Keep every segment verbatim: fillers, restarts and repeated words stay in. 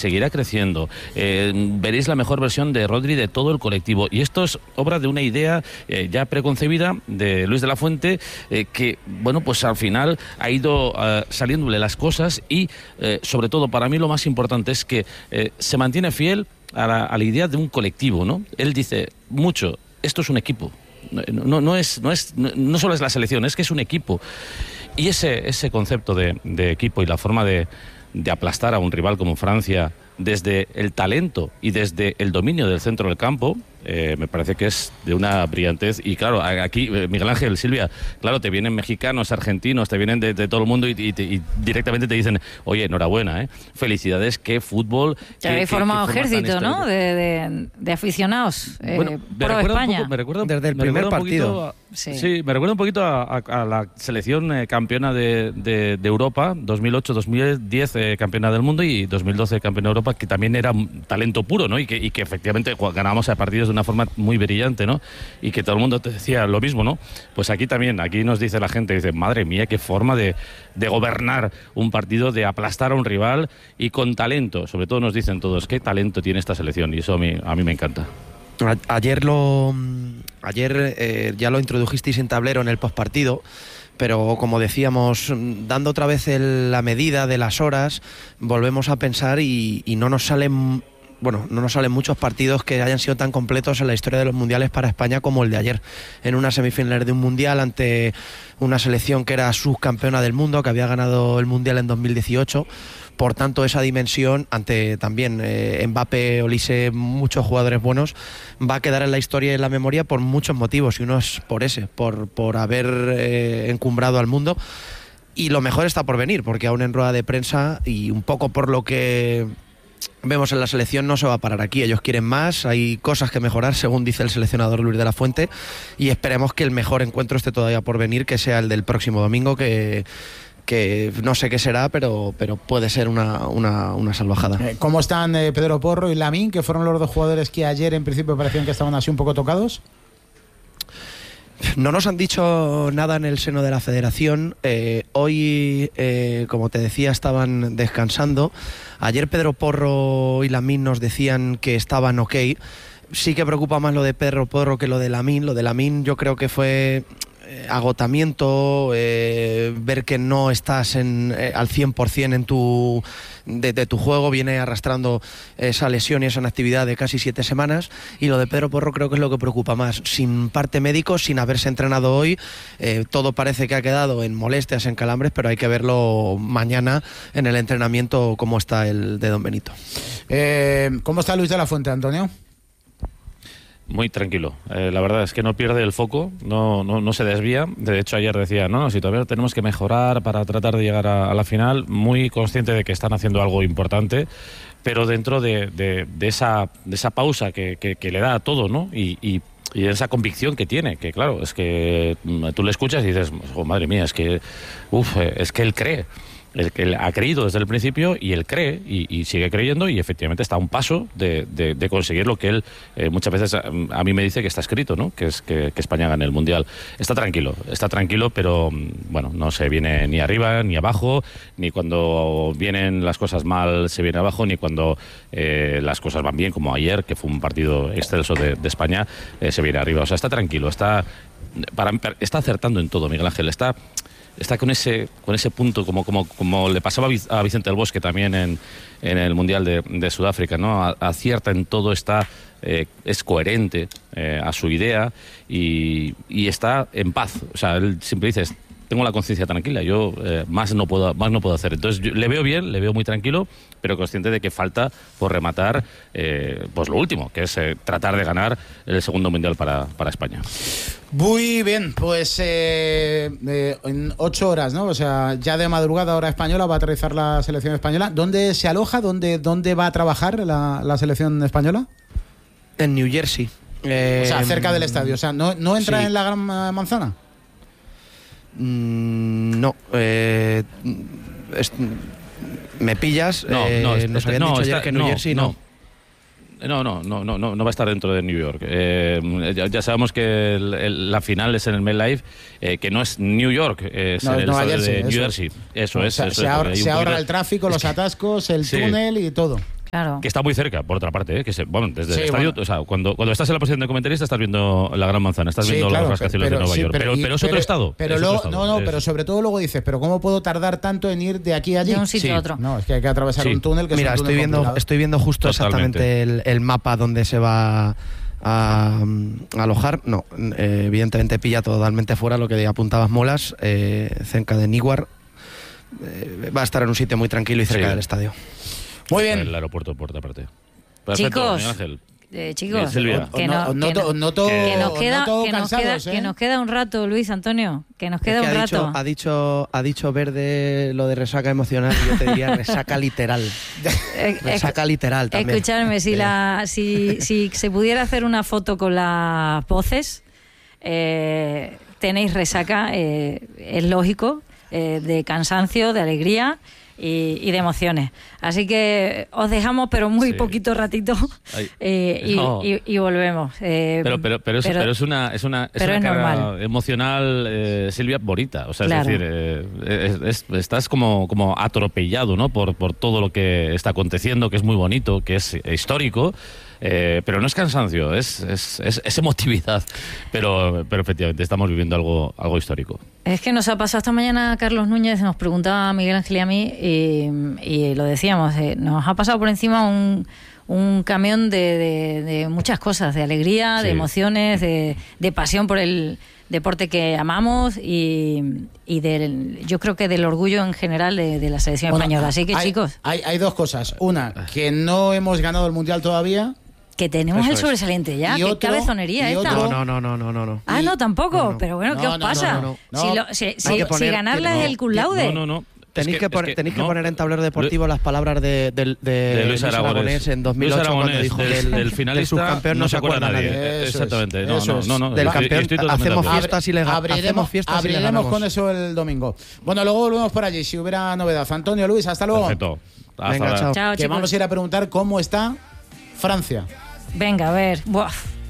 seguirá creciendo. Eh, veréis la mejor versión de Rodri de todo el colectivo. Y esto es obra de una idea eh, ya preconcebida de Luis de la Fuente, eh, que, bueno, pues al final ha ido uh, saliéndole las cosas y, eh, sobre todo, para mí lo más importante es que eh, se mantiene fiel a la, a la idea de un colectivo, ¿no? Él dice mucho, esto es un equipo. No, no, es, no, es, no, no solo es la selección, es que es un equipo. Y ese, ese concepto de, de equipo y la forma de, de aplastar a un rival como Francia desde el talento y desde el dominio del centro del campo, eh, me parece que es de una brillantez. Y claro, aquí, Miguel Ángel, Silvia, claro, te vienen mexicanos, argentinos, te vienen de, de todo el mundo y, y, y directamente te dicen, oye, enhorabuena, ¿eh? Felicidades, qué fútbol. Ya habéis formado ejército, ¿no? De, de, de aficionados eh, bueno, por España. Poco, me recuerda, Desde el me primer partido. A, sí. sí, me recuerda un poquito a, a, a la selección eh, campeona de, de, de Europa, dos mil ocho dos mil diez eh, campeona del mundo y dos mil doce campeona de Europa, que también era talento puro, ¿no? Y que, y que efectivamente ganábamos a partidos de una forma muy brillante, ¿no? Y que todo el mundo te decía lo mismo, ¿no? Pues aquí también, aquí nos dice la gente, dice, madre mía, qué forma de, de gobernar un partido, de aplastar a un rival y con talento. Sobre todo nos dicen todos, qué talento tiene esta selección y eso a mí, a mí me encanta. Ayer lo ayer eh, ya lo introdujisteis en tablero en el postpartido, pero como decíamos, dando otra vez el, la medida de las horas, volvemos a pensar y, y no nos salen bueno, no nos salen muchos partidos que hayan sido tan completos en la historia de los mundiales para España como el de ayer, en una semifinal de un mundial ante una selección que era subcampeona del mundo, que había ganado el mundial en dos mil dieciocho. Por tanto, esa dimensión, ante también eh, Mbappé, Olise, muchos jugadores buenos, va a quedar en la historia y en la memoria por muchos motivos, y uno es por ese, por, por haber eh, encumbrado al mundo. Y lo mejor está por venir, porque aún en rueda de prensa, y un poco por lo que vemos en la selección, no se va a parar aquí. Ellos quieren más, hay cosas que mejorar, según dice el seleccionador Luis de la Fuente, y esperemos que el mejor encuentro esté todavía por venir, que sea el del próximo domingo, que... que no sé qué será, pero, pero puede ser una, una, una salvajada. ¿Cómo están eh, Pedro Porro y Lamine, que fueron los dos jugadores que ayer en principio parecían que estaban así un poco tocados? No nos han dicho nada en el seno de la federación. Eh, hoy, eh, como te decía, estaban descansando. Ayer Pedro Porro y Lamine nos decían que estaban ok. Sí que preocupa más lo de Pedro Porro que lo de Lamine. Lo de Lamine yo creo que fue agotamiento, eh, ver que no estás en, eh, al cien por ciento en tu, de, de tu juego, viene arrastrando esa lesión y esa inactividad de casi siete semanas, y lo de Pedro Porro creo que es lo que preocupa más. Sin parte médico, sin haberse entrenado hoy, eh, todo parece que ha quedado en molestias, en calambres, pero hay que verlo mañana en el entrenamiento cómo está el de Don Benito. Eh, ¿Cómo está Luis de la Fuente, Antonio? Muy tranquilo, eh, la verdad es que no pierde el foco, no, no, no se desvía. De hecho ayer decía, no, no, si todavía tenemos que mejorar para tratar de llegar a, a la final, muy consciente de que están haciendo algo importante, pero dentro de, de, de, esa, de esa pausa que, que, que le da a todo, ¿no? Y, y, y esa convicción que tiene, que claro, es que tú le escuchas y dices, oh, madre mía, es que, uf, es que él cree. El que ha creído desde el principio y él cree y, y sigue creyendo, y efectivamente está a un paso de, de, de conseguir lo que él eh, muchas veces a, a mí me dice que está escrito, ¿no? Que es que, que España gane el Mundial. Está tranquilo, está tranquilo, pero bueno, no se viene ni arriba ni abajo, ni cuando vienen las cosas mal se viene abajo, ni cuando eh, las cosas van bien, como ayer, que fue un partido excelso de, de España, eh, se viene arriba. O sea, está tranquilo, está, para, está acertando en todo, Miguel Ángel, está... está con ese con ese punto, como como como le pasaba a Vicente del Bosque también en, en el Mundial de, de Sudáfrica, ¿no? Acierta en todo, está eh, es coherente eh, a su idea y, y está en paz. O sea, él siempre dice, tengo la conciencia tranquila, yo eh, más no puedo más no puedo hacer. Entonces yo le veo bien, le veo muy tranquilo, pero consciente de que falta por rematar eh, pues lo último, que es eh, tratar de ganar el segundo Mundial para, para España. Muy bien, pues eh, eh, en ocho horas, ¿no? O sea, ya de madrugada, hora española, va a aterrizar la selección española. ¿Dónde se aloja? ¿Dónde, dónde va a trabajar la, la selección española? En New Jersey. Eh, o sea, cerca del estadio. O sea, ¿no, no entra sí. en la Gran Manzana? Mm, no. Eh, es, me pillas. No, eh, no, nos este, habían no, dicho está, ayer que en New no, Jersey no. no. No, no, no, no, no, no va a estar dentro de New York. Eh, ya, ya sabemos que el, el, la final es en el MetLife, eh, que no es New York, es no, en el Nueva estadio Jersey, de New eso Jersey. Eso no, es. o sea, eso se es, ahorra, se ahorra poquito... el tráfico, los es que, atascos, el sí. túnel y todo. Claro. Que está muy cerca, por otra parte, ¿eh? Que se, bueno, desde Sí, el estadio, bueno. o sea, cuando, cuando estás en la posición de comentarista estás viendo la Gran Manzana, estás Sí, viendo claro, los rascacielos pero- de Nueva sí, York, pero, y- pero es otro estado. Pero es luego, otro no, estado, no, es- pero sobre todo luego dices, pero ¿cómo puedo tardar tanto en ir de aquí a allí? De un sitio Sí. a otro. No, es que hay que atravesar Sí. un túnel que Mira, es un túnel estoy viendo, complicado. estoy viendo justo Totalmente. exactamente el, el mapa donde se va a, a alojar. No, eh, evidentemente pilla totalmente fuera lo que apuntabas Molas, eh, cerca de Newark. Eh, va a estar en un sitio muy tranquilo y cerca Sí. del estadio. Muy bien. El aeropuerto, por otra parte. Perfecto, Chicos, Miguel Ángel. eh, chicos, Silvia. que, Os no- no- os que noto- no- os noto- que nos os queda, noto que nos queda, cansados, ¿eh? que nos queda un rato, Luis Antonio, que nos queda Es que un ha rato. dicho, ha dicho, ha dicho Verde lo de resaca emocional y yo te diría resaca literal. Eh, Resaca literal también. Escuchadme, si, Eh, la, si, si se pudiera hacer una foto con las voces, eh, tenéis resaca, eh, es lógico, eh, de cansancio, de alegría y, y de emociones. Así que os dejamos, pero muy Sí. poquito ratito, Ay, eh, y, no. y- y volvemos. Eh, Pero, pero, pero, es, pero- pero es una, es una, es pero una es carga normal. emocional, eh, Silvia, bonita. O sea, Claro. es decir, eh, es- es- estás como, como atropellado, ¿no? Por, por todo lo que está aconteciendo, que es muy bonito, que es histórico. Eh, pero no es cansancio, es, es, es, es emotividad. Pero, pero efectivamente estamos viviendo algo, algo histórico. Es que nos ha pasado esta mañana Carlos Núñez, nos preguntaba a Miguel Ángel y a mí, y, y lo decíamos, eh, nos ha pasado por encima un, un camión de, de- de muchas cosas, de alegría, Sí. de emociones, de, de pasión por el deporte que amamos y, y del, yo creo que del orgullo en general de, de la selección Bueno, española. Así que, hay, chicos, Hay, hay dos cosas. Una, que no hemos ganado el Mundial todavía. que tenemos Eso el es. sobresaliente ya. Y Qué otro- cabezonería y esta. otro- No, no, no, no, no, no. Ah, no, tampoco. No, no. Pero bueno, ¿qué No, os no, pasa? no, no, no. Si, lo- si- si- que si poner- ganarles no, el cum laude. No, no, no. Tenéis Es que, es poner, tenéis que no. poner en tablero deportivo las palabras de, de, de, De Luis Aragonés. en dos mil ocho Luis cuando Aragonés, dijo del, que el, del del finalista subcampeón no se acuerda nadie. Eh, Eso Exactamente. es, no, eso no, es. no, no. Del Estoy- campeón estoy totalmente hacemos de acuerdo. fiestas y le ga- abriremos, hacemos fiestas y le abriremos ganamos. con eso el domingo. Bueno, luego volvemos por allí si hubiera novedad. Antonio, Luis, hasta luego. Perfecto. Hasta Venga, ahora. chao. Chao, Que chicos. vamos a ir a preguntar cómo está Francia. Venga, a ver. Buah.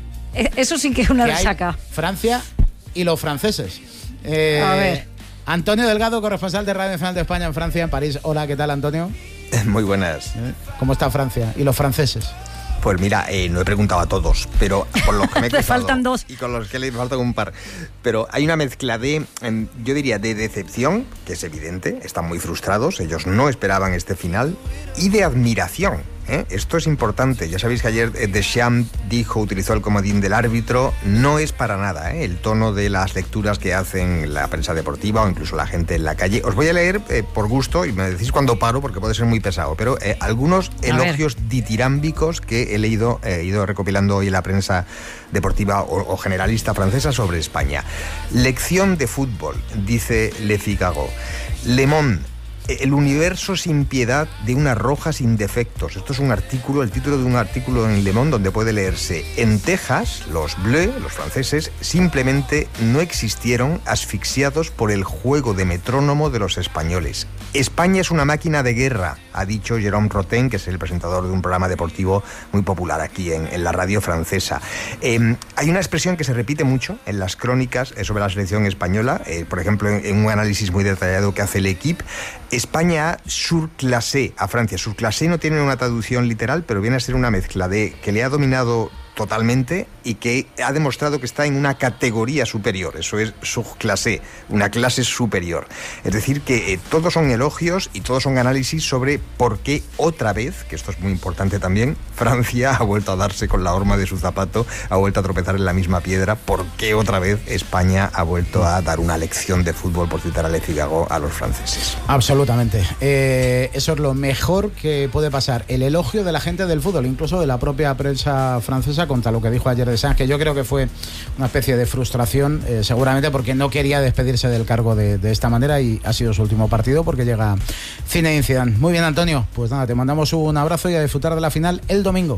E- Eso sí que es una Que hay resaca. Francia y los franceses. Eh, A ver. Antonio Delgado, corresponsal de Radio Nacional de España en Francia, en París. Hola, ¿qué tal, Antonio? Muy buenas. ¿Eh? ¿Cómo está Francia y los franceses? Pues mira, eh, no he preguntado a todos, pero por los que me he Te cruzado faltan dos. y con los que le faltan un par. Pero hay una mezcla de, em, yo diría, de decepción, que es evidente, están muy frustrados, ellos no esperaban este final, y de admiración. ¿eh? Esto es importante. Ya sabéis que ayer eh, Deschamps dijo, utilizó el comodín del árbitro, no es para nada ¿eh? el tono de las lecturas que hacen la prensa deportiva o incluso la gente en la calle. Os voy a leer eh, por gusto, y me decís cuando paro porque puede ser muy pesado, pero eh, algunos elogios ditirámbicos que he leído, eh, he ido recopilando hoy en la prensa deportiva o, o generalista francesa sobre España. Lección de fútbol, dice Le Figaro. Le Monde. El universo sin piedad de una roja sin defectos. Esto es un artículo, el título de un artículo en Le Monde donde puede leerse: en Texas, los Bleus, los franceses, simplemente no existieron, asfixiados por el juego de metrónomo de los españoles. España es una máquina de guerra, ha dicho Jérôme Rotten, que es el presentador de un programa deportivo muy popular aquí en, en la radio francesa. Eh, hay una expresión que se repite mucho en las crónicas eh, sobre la selección española, eh, por ejemplo, en, en un análisis muy detallado que hace el Equipe. España ha surclassé a Francia. Surclassé no tiene una traducción literal, pero viene a ser una mezcla de que le ha dominado totalmente y que ha demostrado que está en una categoría superior. Eso es surclassé, una clase superior. Es decir, que eh, todos son elogios y todos son análisis sobre por qué otra vez, que esto es muy importante también, Francia ha vuelto a darse con la horma de su zapato, ha vuelto a tropezar en la misma piedra, por qué otra vez España ha vuelto a dar una lección de fútbol, por citar a Le Figaro, a los franceses. Absolutamente. Eh, eso es lo mejor que puede pasar. El elogio de la gente del fútbol, incluso de la propia prensa francesa, contra lo que dijo ayer Deschamps, que yo creo que fue una especie de frustración, eh, seguramente porque no quería despedirse del cargo de, de esta manera, y ha sido su último partido porque llega Zinedine Zidane. Muy bien, Antonio. Pues nada, te mandamos un abrazo y a disfrutar de la final el domingo.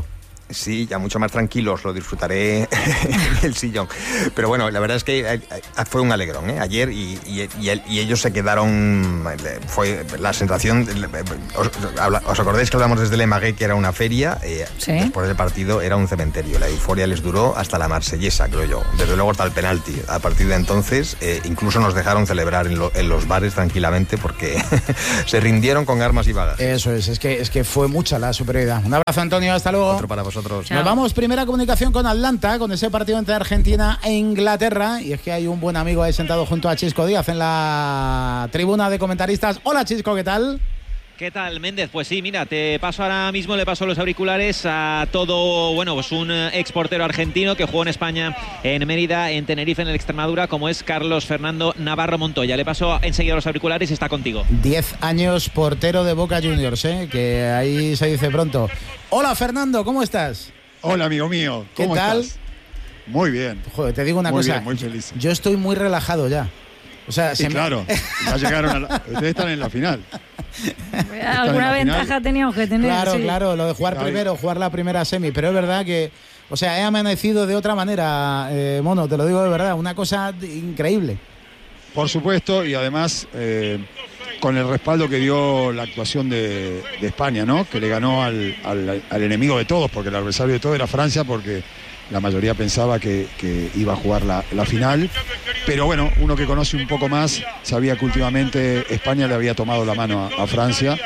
Sí, ya mucho más tranquilos, lo disfrutaré en el sillón. Pero bueno, la verdad es que fue un alegrón, ¿eh? Ayer y, y, y, y ellos se quedaron, fue la sensación, os, os acordáis que hablamos desde Le Magué que era una feria, eh, ¿sí? Después del partido era un cementerio, la euforia les duró hasta la marsellesa, creo yo, desde luego hasta el penalti. A partir de entonces eh, incluso nos dejaron celebrar en, lo, en los bares tranquilamente porque se rindieron con armas y balas. Eso es, es que, es que fue mucha la superioridad. Un abrazo, Antonio, hasta luego. Otro para vosotros. Chao. Nos vamos, primera comunicación con Atlanta, con ese partido entre Argentina e Inglaterra. Y es que hay un buen amigo ahí sentado junto a Chisco Díaz en la tribuna de comentaristas. Hola, Chisco, ¿qué tal? ¿Qué tal, Méndez? Pues sí, mira, te paso ahora mismo, le paso los auriculares a todo, bueno, pues un exportero argentino que jugó en España, en Mérida, en Tenerife, en el Extremadura, como es Carlos Fernando Navarro Montoya. Le paso enseguida los auriculares y está contigo. Diez años portero de Boca Juniors, ¿eh? Que ahí se dice pronto. Hola, Fernando, ¿cómo estás? Hola, amigo mío, ¿cómo ¿Qué tal? estás? Muy bien. Joder, te digo una muy cosa. Bien, muy feliz. Yo estoy muy relajado ya. O sea, sí, se claro, me... ya llegaron a la... Ustedes están en la final. Alguna ventaja final. Teníamos que tener. Claro, sí. claro, lo de jugar Ahí. primero, jugar la primera semi, pero es verdad que, o sea, he amanecido de otra manera, eh, Mono, te lo digo de verdad, una cosa increíble. Por supuesto, y además eh, con el respaldo que dio la actuación de, de España, ¿no? Que le ganó al, al, al enemigo de todos, porque el adversario de todos era Francia, porque la mayoría pensaba que, que iba a jugar la, la final. Pero bueno, uno que conoce un poco más sabía que últimamente España le había tomado la mano a, a Francia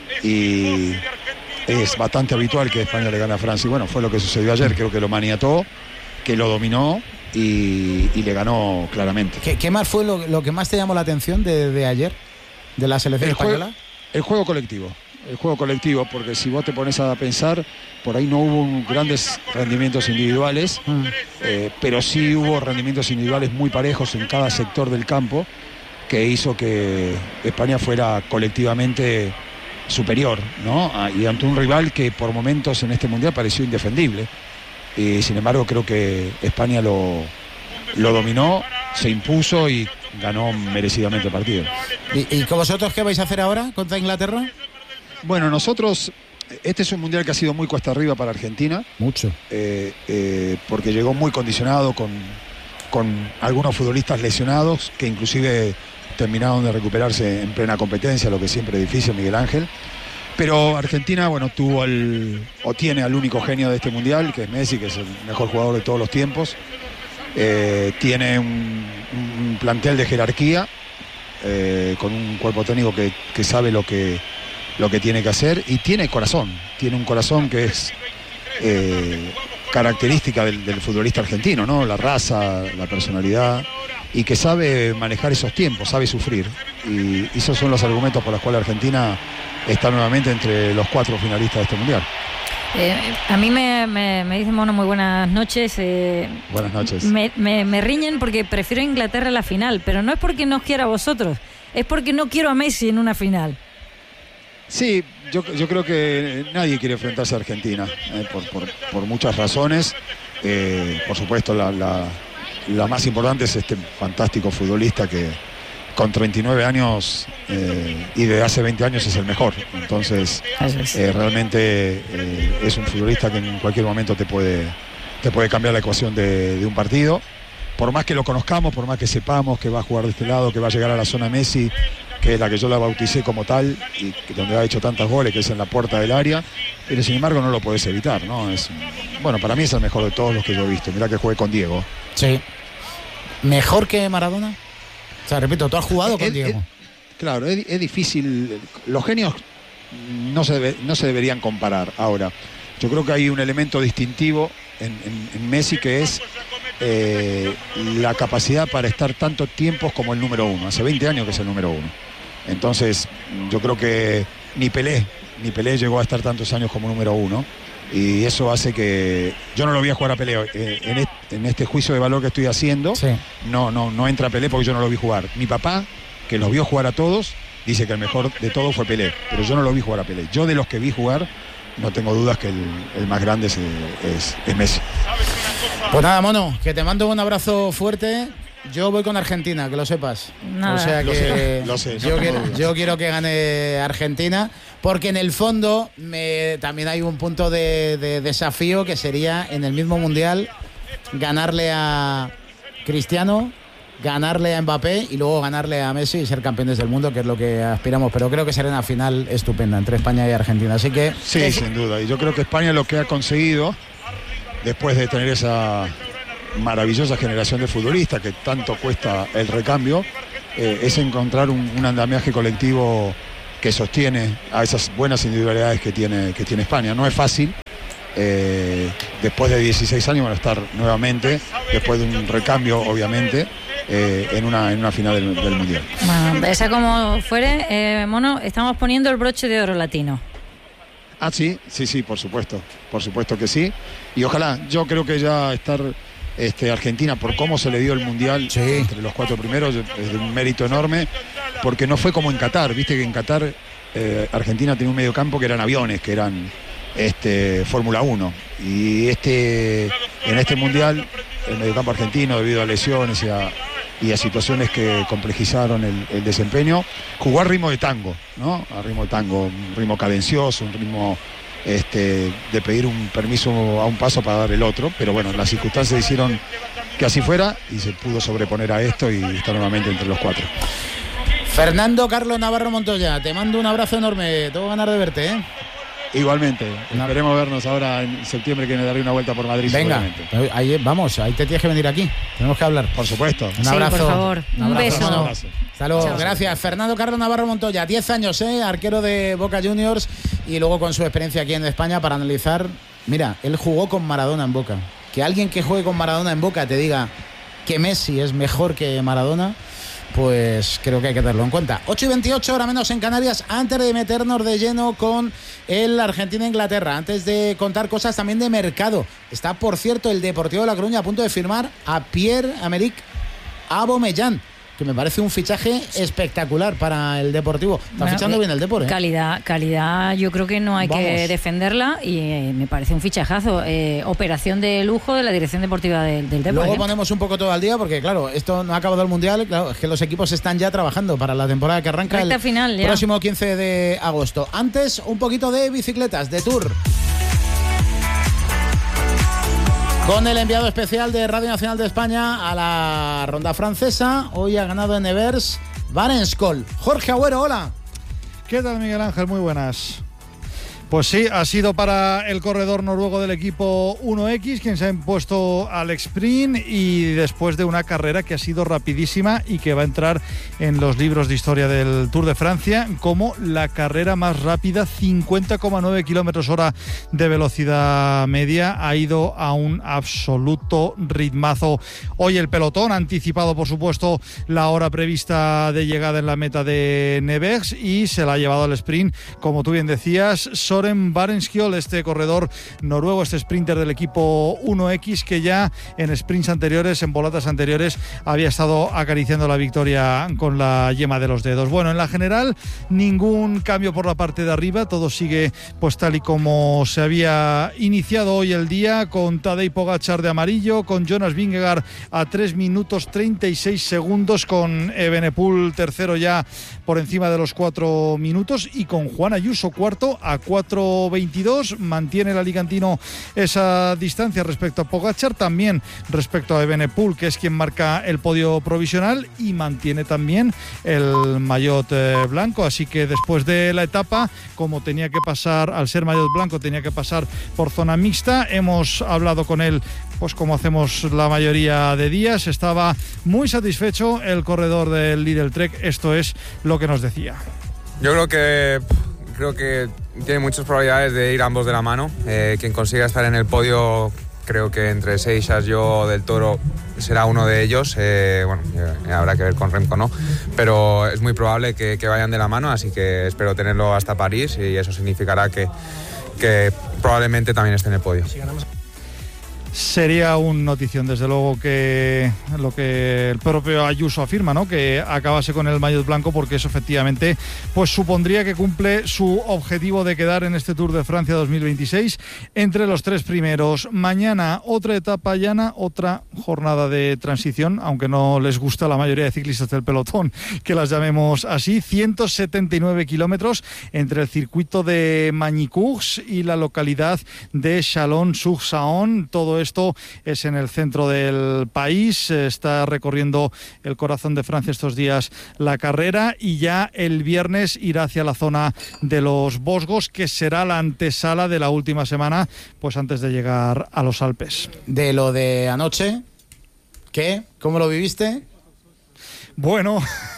y es bastante habitual que España le gane a Francia. Y bueno, fue lo que sucedió ayer, creo que lo maniató, que lo dominó y, y le ganó claramente. ¿Qué, qué más fue lo, lo que más te llamó la atención de, de ayer, de la selección el española? Juego, el juego colectivo. El juego colectivo, porque si vos te pones a pensar, por ahí no hubo grandes rendimientos individuales, mm. eh, pero sí hubo rendimientos individuales muy parejos en cada sector del campo, que hizo que España fuera colectivamente superior, ¿no? Y ante un rival que por momentos en este Mundial pareció indefendible. Y sin embargo creo que España lo, lo dominó, se impuso y ganó merecidamente el partido. ¿Y, y con vosotros qué vais a hacer ahora contra Inglaterra? Bueno, nosotros, este es un mundial que ha sido muy cuesta arriba para Argentina. Mucho. Eh, eh, porque llegó muy condicionado con, con algunos futbolistas lesionados que inclusive terminaron de recuperarse en plena competencia, lo que siempre es difícil, Miguel Ángel. Pero Argentina, bueno, tuvo el, o tiene al único genio de este mundial, que es Messi, que es el mejor jugador de todos los tiempos. Eh, tiene un, un plantel de jerarquía, eh, con un cuerpo técnico que, que sabe lo que... lo que tiene que hacer y tiene corazón, tiene un corazón que es eh, característica del, del futbolista argentino, ¿no? La raza, la personalidad y que sabe manejar esos tiempos, sabe sufrir y esos son los argumentos por los cuales Argentina está nuevamente entre los cuatro finalistas de este mundial. Eh, a mí me, me, me dice Mono muy buenas noches. Eh, buenas noches. Me, me, me riñen porque prefiero a Inglaterra en la final, pero no es porque no quiera a vosotros, es porque no quiero a Messi en una final. Sí, yo, yo creo que nadie quiere enfrentarse a Argentina, eh, por, por, por muchas razones. Eh, por supuesto, la, la, la más importante es este fantástico futbolista que con treinta y nueve años eh, y de hace veinte años es el mejor. Entonces, eh, realmente eh, es un futbolista que en cualquier momento te puede, te puede cambiar la ecuación de, de un partido. Por más que lo conozcamos, por más que sepamos que va a jugar de este lado, que va a llegar a la zona Messi, que es la que yo la bauticé como tal y donde ha hecho tantos goles, que es en la puerta del área, pero sin embargo no lo podés evitar, ¿no? Es, bueno, para mí es el mejor de todos los que yo he visto. Mirá que jugué con Diego. Sí. ¿Mejor que Maradona? O sea, repito, tú has jugado con es, Diego. Es, claro, es, es difícil. Los genios no se, debe, no se deberían comparar. Ahora, yo creo que hay un elemento distintivo en, en, en Messi que es eh, la capacidad para estar tanto tiempos como el número uno. Hace veinte años que es el número uno. Entonces, yo creo que ni Pelé, ni Pelé llegó a estar tantos años como número uno. Y eso hace que... Yo no lo voy a jugar a Pelé. Eh, en, este, en este juicio de valor que estoy haciendo, sí. no, no, no entra Pelé porque yo no lo vi jugar. Mi papá, que los vio jugar a todos, dice que el mejor de todos fue Pelé. Pero yo no lo vi jugar a Pelé. Yo de los que vi jugar, no tengo dudas que el, el más grande es, es, es Messi. Pues nada, Mono, que te mando un abrazo fuerte. Yo voy con Argentina, que lo sepas. Nada. O sea que Lo sé, lo sé, no yo, tengo quiero, dudas. yo quiero que gane Argentina, porque en el fondo me, también hay un punto de, de desafío que sería en el mismo mundial ganarle a Cristiano, ganarle a Mbappé y luego ganarle a Messi y ser campeones del mundo, que es lo que aspiramos. Pero creo que será una final estupenda entre España y Argentina. Así que Sí, sin duda. Y yo creo que España lo que ha conseguido, después de tener esa maravillosa generación de futbolistas que tanto cuesta el recambio, eh, es encontrar un, un andamiaje colectivo que sostiene a esas buenas individualidades que tiene, que tiene España. No es fácil, eh, después de dieciséis años van a estar nuevamente, después de un recambio obviamente, eh, en, una, en una final del, del Mundial. Bueno, esa como fuere, eh, Mono, estamos poniendo el broche de oro latino. Ah, sí, sí, sí, por supuesto, por supuesto que sí. Y ojalá, yo creo que ya estar este, Argentina, por cómo se le dio el Mundial Sí. entre los cuatro primeros, es de un mérito enorme, porque no fue como en Qatar, viste que en Qatar eh, Argentina tenía un mediocampo que eran aviones, que eran este, Fórmula uno. Y este, en este Mundial, el mediocampo argentino, debido a lesiones y a, y a situaciones que complejizaron el, el desempeño, jugó a ritmo de tango, ¿no? A ritmo de tango, un ritmo cadencioso, un ritmo este, de pedir un permiso a un paso para dar el otro, pero bueno, las circunstancias hicieron que así fuera y se pudo sobreponer a esto y está nuevamente entre los cuatro. Fernando Carlos Navarro Montoya, te mando un abrazo enorme. Tengo ganas de verte, ¿eh? Igualmente, No. esperemos vernos ahora en septiembre, que me daré una vuelta por Madrid. Venga, seguramente. ahí, vamos, ahí te tienes que venir aquí. Tenemos que hablar. Por supuesto. Un Sí, abrazo. por favor. Un abrazo, beso. hermano. Un abrazo. Hasta luego. Chao. Gracias. Fernando Carlos Navarro Montoya, diez años, ¿eh? Arquero de Boca Juniors y luego con su experiencia aquí en España para analizar. Mira, él jugó con Maradona en Boca. Que alguien que juegue con Maradona en Boca te diga que Messi es mejor que Maradona, pues creo que hay que tenerlo en cuenta. ocho y veintiocho, hora menos en Canarias. Antes de meternos de lleno con el Argentina-Inglaterra, antes de contar cosas también de mercado, está, por cierto, el Deportivo de La Coruña a punto de firmar a Pierre-Emerick Aubameyang, que me parece un fichaje espectacular para el Deportivo. Está Bueno, fichando eh, bien el Depor, ¿eh? Calidad, calidad, yo creo que no hay Vamos. que defenderla y eh, me parece un fichajazo. Eh, operación de lujo de la dirección deportiva del, del Depor. Luego ¿eh? ponemos un poco todo al día porque, claro, esto no ha acabado el Mundial. Claro, es que los equipos están ya trabajando para la temporada que arranca Recta el final ya. próximo quince de agosto. Antes, un poquito de bicicletas, de Tour. Con el enviado especial de Radio Nacional de España a la ronda francesa. Hoy ha ganado en Nevers Varenskol. Jorge Agüero, hola. ¿Qué tal, Miguel Ángel? Muy buenas. Pues sí, ha sido para el corredor noruego del equipo uno equis quien se ha impuesto al sprint y después de una carrera que ha sido rapidísima y que va a entrar en los libros de historia del Tour de Francia como la carrera más rápida, cincuenta coma nueve kilómetros hora de velocidad media. Ha ido a un absoluto ritmazo. Hoy el pelotón ha anticipado, por supuesto, la hora prevista de llegada en la meta de Nevers y se la ha llevado al sprint, como tú bien decías, Søren Varenskiold, este corredor noruego, este sprinter del equipo uno equis, que ya en sprints anteriores, en volatas anteriores, había estado acariciando la victoria con la yema de los dedos. Bueno, en la general, ningún cambio por la parte de arriba, todo sigue pues tal y como se había iniciado hoy el día, con Tadej Pogačar de amarillo, con Jonas Vingegaard a tres minutos treinta y seis segundos, con Evenepoel tercero ya por encima de los cuatro minutos y con Juan Ayuso cuarto a cuatro veintidós. Mantiene el alicantino esa distancia respecto a Pogačar, también respecto a Evenepoel, que es quien marca el podio provisional, y mantiene también el maillot eh, blanco. Así que después de la etapa, como tenía que pasar, al ser maillot blanco, tenía que pasar por zona mixta. Hemos hablado con él, pues como hacemos la mayoría de días. Estaba muy satisfecho el corredor del Lidl Trek. Esto es lo que nos decía. Yo creo que creo que tiene muchas probabilidades de ir ambos de la mano. Eh, quien consiga estar en el podio, creo que entre Seixas, yo, Del Toro, será uno de ellos. Eh, bueno, eh, habrá que ver con Remco, ¿no? Pero es muy probable que, que vayan de la mano, así que espero tenerlo hasta París y eso significará que, que probablemente también esté en el podio. sería un notición, desde luego, que lo que el propio Ayuso afirma, ¿no? Que acabase con el maillot blanco, porque eso efectivamente pues supondría que cumple su objetivo de quedar en este Tour de Francia dos mil veintiséis entre los tres primeros. Mañana otra etapa llana, otra jornada de transición, aunque no les gusta a la mayoría de ciclistas del pelotón que las llamemos así. ciento setenta y nueve kilómetros entre el circuito de Magny-Cours y la localidad de Chalon-sur-Saône. Todo esto es en el centro del país. Está recorriendo el corazón de Francia estos días la carrera, y ya el viernes irá hacia la zona de los Vosgos, que será la antesala de la última semana, pues antes de llegar a los Alpes. De lo de anoche, ¿qué? ¿Cómo lo viviste? Bueno,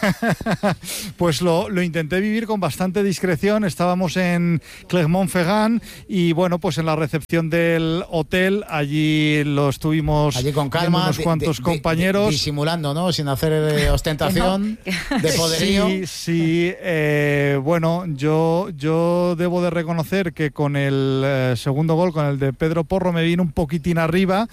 pues lo, lo intenté vivir con bastante discreción. Estábamos en Clermont-Ferrand y bueno, pues en la recepción del hotel, allí lo estuvimos allí con calma, unos cuantos di, di, compañeros. Disimulando, ¿no? Sin hacer eh, ostentación, de poderío. Sí, sí. Eh, bueno, yo, yo debo de reconocer que con el eh, segundo gol, con el de Pedro Porro, me vino un poquitín arriba.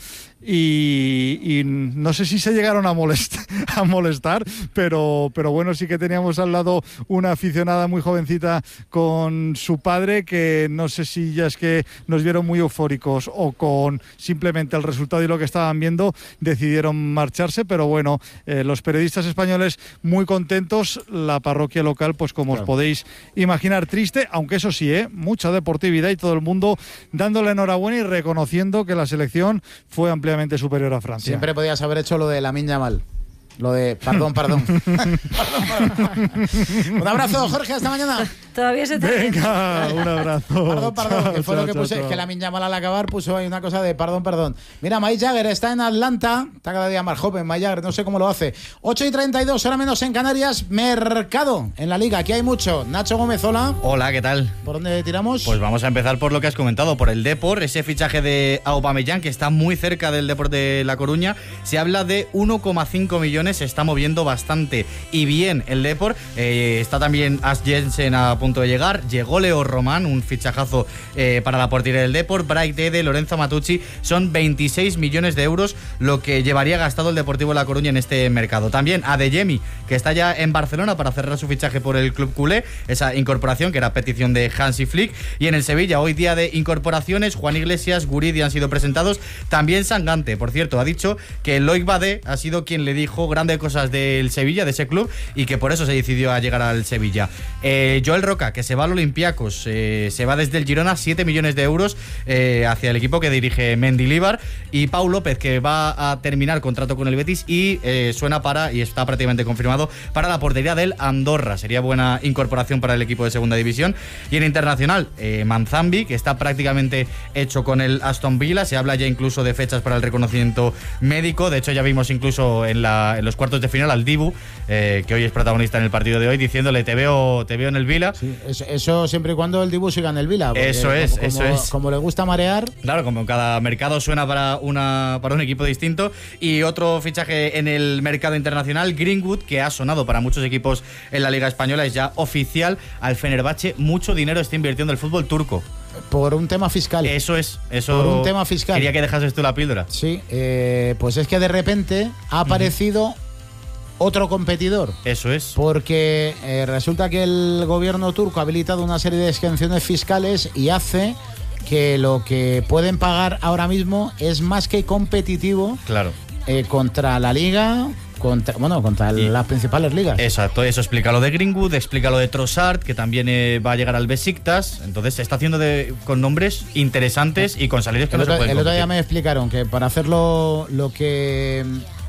Y, y no sé si se llegaron a molestar, a molestar pero, pero bueno, sí que teníamos al lado una aficionada muy jovencita con su padre, que no sé si ya es que nos vieron muy eufóricos o con simplemente el resultado y lo que estaban viendo decidieron marcharse. Pero bueno, eh, los periodistas españoles muy contentos, la parroquia local, pues como claro. os podéis imaginar, triste, aunque eso sí, ¿eh? mucha deportividad y todo el mundo dándole enhorabuena y reconociendo que la selección fue ampliamente superior a Francia. Siempre podías haber hecho lo de Lamine Yamal. Lo de perdón, perdón. perdón, perdón. Un abrazo, Jorge, hasta mañana. Todavía se te Venga, un abrazo. Perdón, perdón, chao, que fue chao, lo que chao, puse, chao. que Lamine Yamal al acabar puso ahí una cosa de perdón, perdón. Mira, Mike Jagger está en Atlanta, está cada día más joven, Mike Jagger, no sé cómo lo hace. ocho y treinta y dos, hora menos en Canarias, mercado en la Liga, aquí hay mucho. Nacho Gómez, hola. Hola, ¿qué tal? ¿Por dónde tiramos? Pues vamos a empezar por lo que has comentado, por el Depor, ese fichaje de Aubameyang, que está muy cerca del Depor de La Coruña. Se habla de uno coma cinco millones, se está moviendo bastante y bien el Depor. Eh, está también As Jensen a punto de llegar. Llegó Leo Román, un fichajazo eh, para la portería del Depor. Bright Ede, Lorenzo Matucci. Son veintiséis millones de euros lo que llevaría gastado el Deportivo de La Coruña en este mercado. También Adeyemi, que está ya en Barcelona para cerrar su fichaje por el club culé. Esa incorporación que era petición de Hansi Flick. Y en el Sevilla, hoy día de incorporaciones, Juan Iglesias, Guridi han sido presentados. También Sangante, por cierto, ha dicho que Loic Badé ha sido quien le dijo grandes cosas del Sevilla, de ese club, y que por eso se decidió a llegar al Sevilla. Eh, Joel Roca, que se va al Olympiacos, eh, se va desde el Girona, siete millones de euros eh, hacia el equipo que dirige Mendilibar. Y Pau López, que va a terminar contrato con el Betis y eh, suena para, y está prácticamente confirmado, para la portería del Andorra. Sería buena incorporación para el equipo de segunda división. Y en internacional, eh, Manzambi, que está prácticamente hecho con el Aston Villa. Se habla ya incluso de fechas para el reconocimiento médico. De hecho, ya vimos incluso en, la, en los cuartos de final al Dibu, Eh, que hoy es protagonista en el partido de hoy, diciéndole te veo te veo en el Vila. Sí, eso, eso siempre y cuando el Dibu siga en el Vila. Eso es, como, eso como, es. Como le gusta marear. Claro, como cada mercado suena para, una, para un equipo distinto. Y otro fichaje en el mercado internacional, Greenwood, que ha sonado para muchos equipos en la Liga Española, es ya oficial. Al Fenerbahce mucho dinero está invirtiendo el fútbol turco. Por un tema fiscal. Eso es, eso. Por un tema fiscal. Quería que dejases tú la píldora. Sí, eh, pues es que de repente ha aparecido uh-huh. otro competidor. Eso es. Porque eh, resulta que el gobierno turco ha habilitado una serie de exenciones fiscales y hace que lo que pueden pagar ahora mismo es más que competitivo. Claro. Eh, contra la Liga, contra, bueno, contra y, las principales ligas. Exacto, eso explica lo de Greenwood, explica lo de Trossard, que también eh, va a llegar al Besiktas. Entonces se está haciendo de, con nombres interesantes y con salarios que el no otro, se pueden El otro competir. día me explicaron que para hacerlo lo que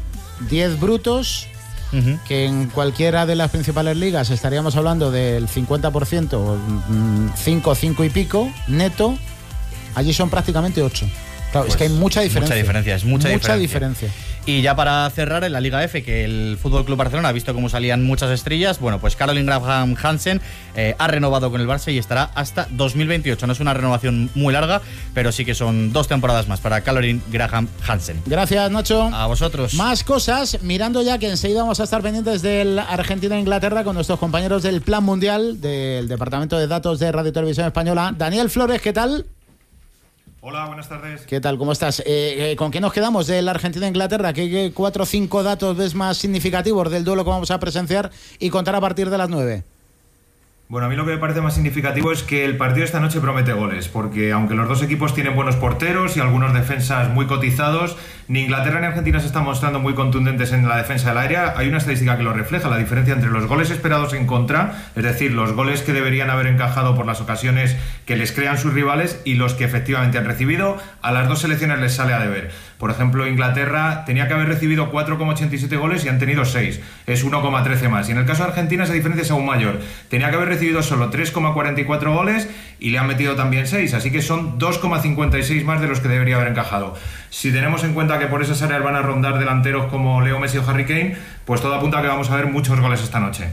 diez brutos, uh-huh. que en cualquiera de las principales ligas estaríamos hablando del cincuenta por ciento, cinco, cinco y pico, neto, allí son prácticamente ocho. Claro, pues es que hay mucha diferencia. Mucha diferencia, es mucha, mucha diferencia. diferencia. Y ya para cerrar, en la Liga F, que el F C Barcelona ha visto cómo salían muchas estrellas, bueno, pues Caroline Graham Hansen eh, ha renovado con el Barça y estará hasta dos mil veintiocho. No es una renovación muy larga, pero sí que son dos temporadas más para Caroline Graham Hansen. Gracias, Nacho. A vosotros. Más cosas, mirando ya que enseguida vamos a estar pendientes del Argentina-Inglaterra con nuestros compañeros del Plan Mundial del Departamento de Datos de Radio y Televisión Española. Daniel Flores, ¿qué tal? Hola, buenas tardes. ¿Qué tal? ¿Cómo estás? Eh, eh, ¿Con qué nos quedamos de la Argentina-Inglaterra? ¿Qué, ¿Qué cuatro o cinco datos ves más significativos del duelo que vamos a presenciar y contar a partir de las nueve? Bueno, a mí lo que me parece más significativo es que el partido esta noche promete goles, porque aunque los dos equipos tienen buenos porteros y algunos defensas muy cotizados, ni Inglaterra ni Argentina se están mostrando muy contundentes en la defensa del área. Hay una estadística que lo refleja, la diferencia entre los goles esperados en contra, es decir, los goles que deberían haber encajado por las ocasiones que les crean sus rivales, y los que efectivamente han recibido. A las dos selecciones les sale a deber. Por ejemplo, Inglaterra tenía que haber recibido cuatro coma ochenta y siete goles y han tenido seis, es uno coma trece más. Y en el caso de Argentina esa diferencia es aún mayor, tenía que haber recibido solo tres coma cuarenta y cuatro goles y le han metido también seis, así que son dos coma cincuenta y seis más de los que debería haber encajado. Si tenemos en cuenta que por esas áreas van a rondar delanteros como Leo Messi o Harry Kane, pues todo apunta a que vamos a ver muchos goles esta noche.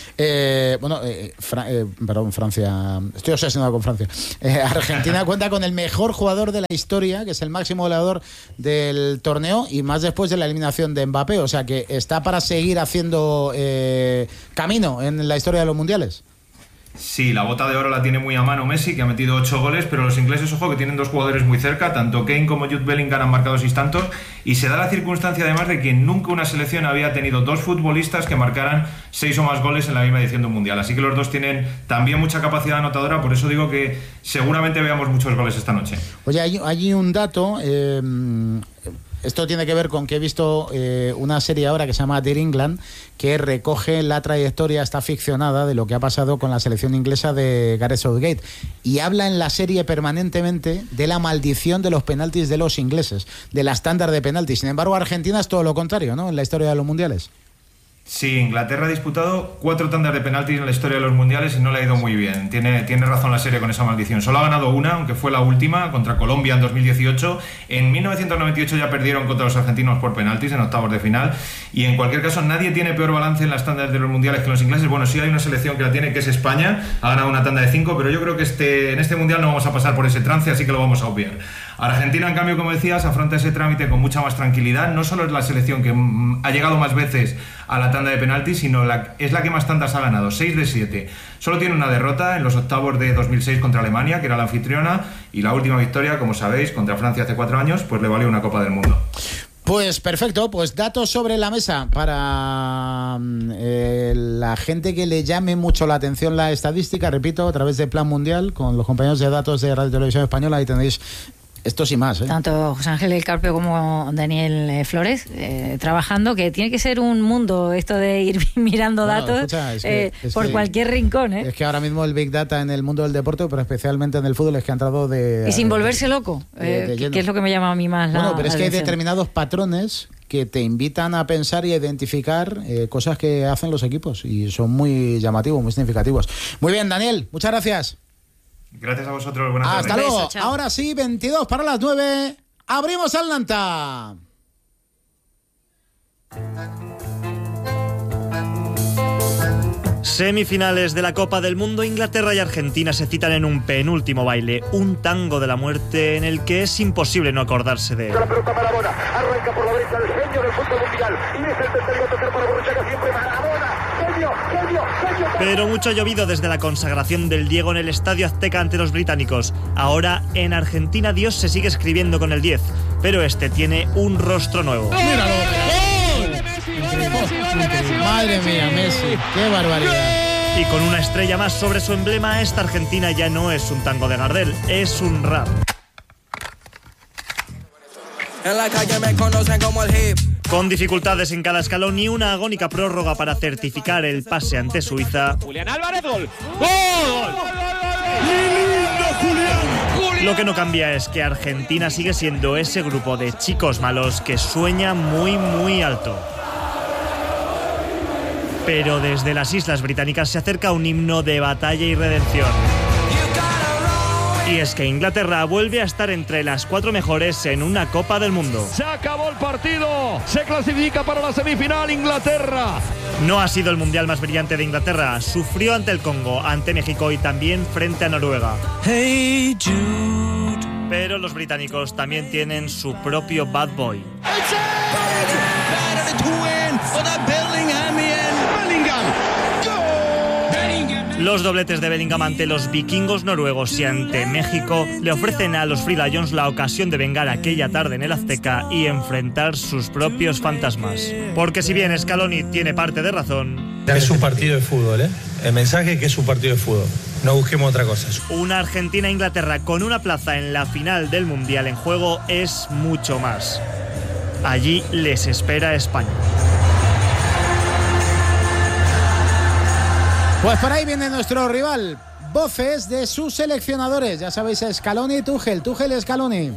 Eh, bueno, eh, Fra eh, perdón, Francia, estoy obsesionado con Francia. Eh, Argentina cuenta con el mejor jugador de la historia, que es el máximo goleador del torneo, y más después de la eliminación de Mbappé, o sea que está para seguir haciendo eh, camino en la historia de los mundiales. Sí, la bota de oro la tiene muy a mano Messi, que ha metido ocho goles, pero los ingleses, ojo, que tienen dos jugadores muy cerca, tanto Kane como Jude Bellingham han marcado seis tantos, y se da la circunstancia además de que nunca una selección había tenido dos futbolistas que marcaran seis o más goles en la misma edición de un mundial, así que los dos tienen también mucha capacidad anotadora, por eso digo que seguramente veamos muchos goles esta noche. Oye, hay, hay un dato... Eh, Esto tiene que ver con que he visto eh, una serie ahora que se llama Dear England, que recoge la trayectoria, está ficcionada, de lo que ha pasado con la selección inglesa de Gareth Southgate, y habla en la serie permanentemente de la maldición de los penaltis de los ingleses, de la estándar de penaltis. Sin embargo, Argentina es todo lo contrario, ¿no?, en la historia de los mundiales. Sí, Inglaterra ha disputado cuatro tandas de penaltis en la historia de los mundiales y no le ha ido muy bien. Tiene, tiene razón la serie con esa maldición. Solo ha ganado una, aunque fue la última, contra Colombia en dos mil dieciocho. En mil novecientos noventa y ocho ya perdieron contra los argentinos por penaltis en octavos de final. Y en cualquier caso, nadie tiene peor balance en las tandas de los mundiales que los ingleses. Bueno, sí hay una selección que la tiene, que es España. Ha ganado una tanda de cinco, pero yo creo que este, en este mundial no vamos a pasar por ese trance, así que lo vamos a obviar. Argentina, en cambio, como decías, afronta ese trámite con mucha más tranquilidad. No solo es la selección que mm, ha llegado más veces a la tanda de penaltis, sino la, es la que más tantas ha ganado, seis de siete. Solo tiene una derrota en los octavos de dos mil seis contra Alemania, que era la anfitriona, y la última victoria, como sabéis, contra Francia hace cuatro años, pues le valió una Copa del Mundo. Pues perfecto, pues datos sobre la mesa para eh, la gente que le llame mucho la atención la estadística, repito, a través de Plan Mundial, con los compañeros de datos de Radio Televisión Española, ahí tenéis estos y más, ¿eh? Tanto José Ángel El Carpio como Daniel eh, Flores eh, trabajando, que tiene que ser un mundo esto de ir mirando bueno, datos escucha, es que, eh, es por que, cualquier rincón, ¿eh? Es que ahora mismo el Big Data en el mundo del deporte, pero especialmente en el fútbol, es que ha entrado de... Y sin volverse loco, de, de eh, que es lo que me llama a mí más la Bueno, pero es que hay atención. determinados patrones que te invitan a pensar y a identificar eh, cosas que hacen los equipos, y son muy llamativos, muy significativos. Muy bien, Daniel, muchas gracias. Gracias a vosotros, buenas tardes. Hasta luego. Beso, ahora sí, veintidós para las nueve. Abrimos Atlanta. Semifinales de la Copa del Mundo, Inglaterra y Argentina se citan en un penúltimo baile, un tango de la muerte en el que es imposible no acordarse de él. La pelota Maradona, arranca por la derecha el genio del fútbol mundial y es el tercero a tocar para Borruchaga, siempre Maradona, genio, genio, genio. Pero mucho ha llovido desde la consagración del Diego en el Estadio Azteca ante los británicos. Ahora en Argentina Dios se sigue escribiendo con el diez, pero este tiene un rostro nuevo. ¡Míralo! Madre mía, Messi, qué barbaridad. Y con una estrella más sobre su emblema, esta Argentina ya no es un tango de Gardel, es un rap. En la calle me conocen como el hip. Con dificultades en cada escalón y una agónica prórroga para certificar el pase ante Suiza. Julián Álvarez, gol. ¡Gol! Lo que no cambia es que Argentina sigue siendo ese grupo de chicos malos que sueña muy muy alto. Pero desde las Islas Británicas se acerca un himno de batalla y redención. Y es que Inglaterra vuelve a estar entre las cuatro mejores en una Copa del Mundo. Se acabó el partido, se clasifica para la semifinal Inglaterra. No ha sido el mundial más brillante de Inglaterra, sufrió ante el Congo, ante México y también frente a Noruega. Hey Jude. Pero los británicos también tienen su propio bad boy. Los dobletes de Bellingham ante los vikingos noruegos y ante México le ofrecen a los Free Lions la ocasión de vengar aquella tarde en el Azteca y enfrentar sus propios fantasmas. Porque si bien Scaloni tiene parte de razón... Es un partido de fútbol, ¿eh? El mensaje es que es un partido de fútbol. No busquemos otra cosa. Una Argentina-Inglaterra con una plaza en la final del Mundial en juego es mucho más. Allí les espera España. Pues por ahí viene nuestro rival. Voces de sus seleccionadores. Ya sabéis, Scaloni y Tuchel. Tuchel y Scaloni.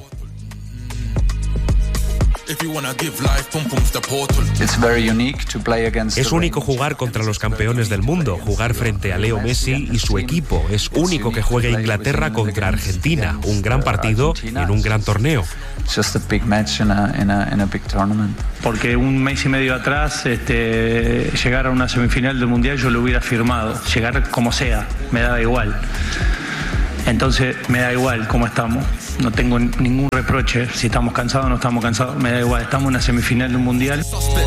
Es único jugar contra los campeones del mundo, jugar frente a Leo Messi y su equipo. Es único que juegue Inglaterra contra Argentina, un gran partido en un gran torneo. Porque un mes y medio atrás, este, llegar a una semifinal del Mundial yo lo hubiera firmado, llegar como sea, me daba igual. Entonces me da igual cómo estamos, no tengo ningún reproche, si estamos cansados o no estamos cansados, me da igual, estamos en una semifinal del Mundial.